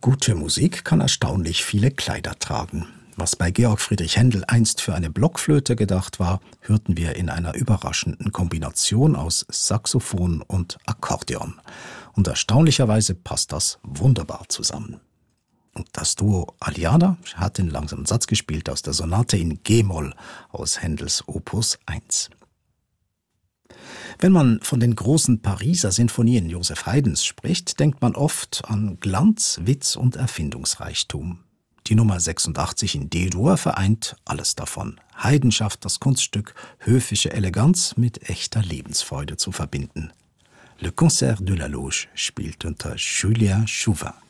Gute Musik kann erstaunlich viele Kleider tragen. Was bei Georg Friedrich Händel einst für eine Blockflöte gedacht war, hörten wir in einer überraschenden Kombination aus Saxophon und Akkordeon. Und erstaunlicherweise passt das wunderbar zusammen. Und das Duo Aliada hat den langsamen Satz gespielt aus der Sonate in G-Moll aus Händels Opus 1. Wenn man von den großen Pariser Sinfonien Joseph Haydns spricht, denkt man oft an Glanz, Witz und Erfindungsreichtum. Die Nummer 86 in D-Dur vereint alles davon. Haydn schafft das Kunststück, höfische Eleganz mit echter Lebensfreude zu verbinden. Le Concert de la Loge spielt unter Julien Chauvin.